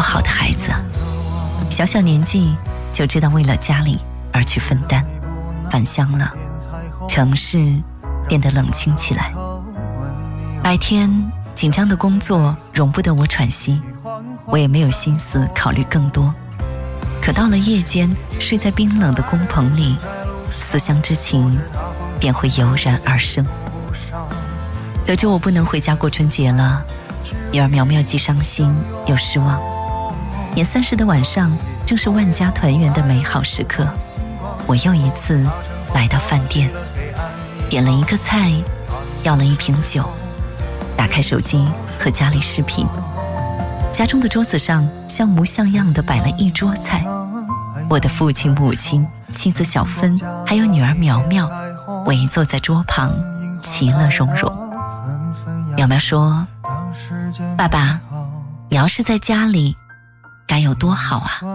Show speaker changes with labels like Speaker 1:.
Speaker 1: 好的孩子啊！小小年纪就知道为了家里而去分担。返乡了，城市变得冷清起来。白天紧张的工作容不得我喘息，我也没有心思考虑更多。可到了夜间，睡在冰冷的工棚里，思乡之情便会油然而生。得知我不能回家过春节了，女儿苗苗既伤心又失望。年30的晚上，正是万家团圆的美好时刻。我又一次来到饭店，点了一个菜，要了一瓶酒，打开手机和家里视频。家中的桌子上像模像样地摆了一桌菜，我的父亲、母亲、妻子小芬还有女儿苗苗围坐在桌旁，其乐融融。苗苗说：“爸爸，你要是在家里，该有多好啊！”